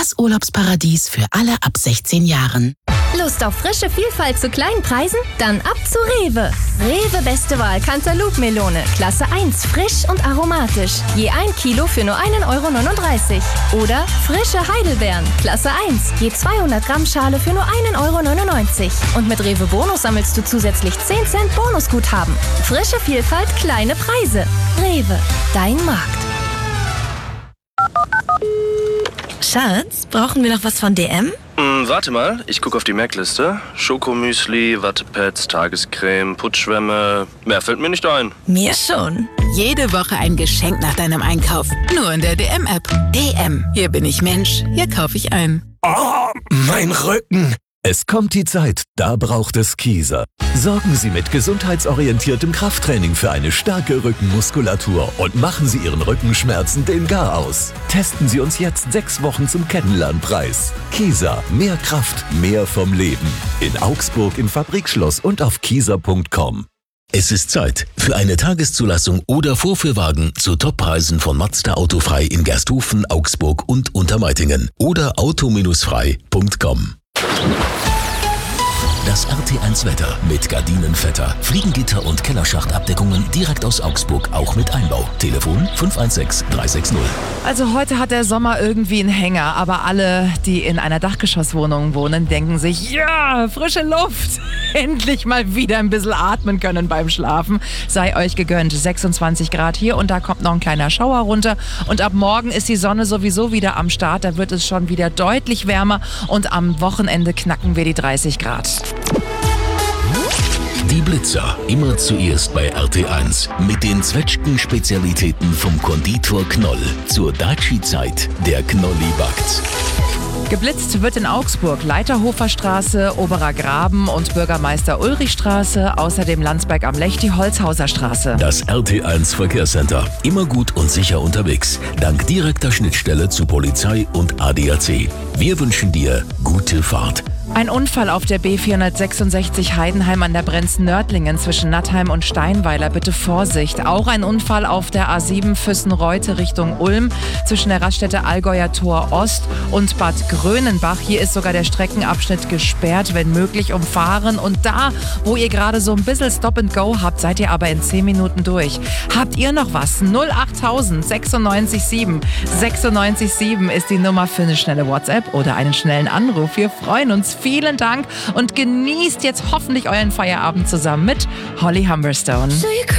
Das Urlaubsparadies für alle ab 16 Jahren. Lust auf frische Vielfalt zu kleinen Preisen? Dann ab zu Rewe. Rewe beste Wahl Cantaloupe-Melone. Klasse 1, frisch und aromatisch. Je 1 Kilo für nur 1,39 €. Oder frische Heidelbeeren. Klasse 1, je 200 Gramm Schale für nur 1,99 €. Und mit Rewe Bonus sammelst du zusätzlich 10 Cent Bonusguthaben. Frische Vielfalt, kleine Preise. Rewe, dein Markt. Schatz, brauchen wir noch was von DM? Warte mal, ich gucke auf die Merkliste. Schokomüsli, Wattepads, Tagescreme, Putzschwämme. Mehr fällt mir nicht ein. Mir schon. Jede Woche ein Geschenk nach deinem Einkauf. Nur in der DM-App. DM. Hier bin ich Mensch. Hier kaufe ich ein. Oh, mein Rücken. Es kommt die Zeit, da braucht es Kieser. Sorgen Sie mit gesundheitsorientiertem Krafttraining für eine starke Rückenmuskulatur und machen Sie Ihren Rückenschmerzen den Gar aus. Testen Sie uns jetzt 6 Wochen zum Kennenlernpreis. Kieser, mehr Kraft, mehr vom Leben. In Augsburg im Fabrikschloss und auf kieser.com. Es ist Zeit für eine Tageszulassung oder Vorführwagen zu Toppreisen von Mazda Autofrei in Gersthofen, Augsburg und Untermeitingen oder auto-frei.com. Das RT1 Wetter mit Gardinenvetter, Fliegengitter und Kellerschachtabdeckungen direkt aus Augsburg, auch mit Einbau. Telefon 516 360. Also heute hat der Sommer irgendwie einen Hänger, aber alle, die in einer Dachgeschosswohnung wohnen, denken sich, ja, frische Luft. Endlich mal wieder ein bisschen atmen können beim Schlafen. Sei euch gegönnt. 26 Grad hier und da kommt noch ein kleiner Schauer runter. Und ab morgen ist die Sonne sowieso wieder am Start. Da wird es schon wieder deutlich wärmer und am Wochenende knacken wir die 30 Grad. Die Blitzer, immer zuerst bei RT1 mit den Zwetschgen-Spezialitäten vom Konditor Knoll. Zur Daci-Zeit, der Knolli backt. Geblitzt wird in Augsburg Leiterhofer Straße, Oberer Graben und Bürgermeister Ulrichstraße, außerdem Landsberg am Lech, die Holzhauser Straße. Das RT1 Verkehrscenter, immer gut und sicher unterwegs, dank direkter Schnittstelle zu Polizei und ADAC. Wir wünschen dir gute Fahrt. Ein Unfall auf der B466 Heidenheim an der Brenz-Nördlingen zwischen Nattheim und Steinweiler. Bitte Vorsicht. Auch ein Unfall auf der A7 Füssen-Reute Richtung Ulm zwischen der Raststätte Allgäuer Tor Ost und Bad Grönenbach. Hier ist sogar der Streckenabschnitt gesperrt, wenn möglich umfahren. Und da, wo ihr gerade so ein bisschen Stop and Go habt, seid ihr aber in 10 Minuten durch. Habt ihr noch was? 08000 96 7. 96,7 ist die Nummer für eine schnelle WhatsApp oder einen schnellen Anruf. Wir freuen uns. Vielen Dank und genießt jetzt hoffentlich euren Feierabend zusammen mit Holly Humberstone.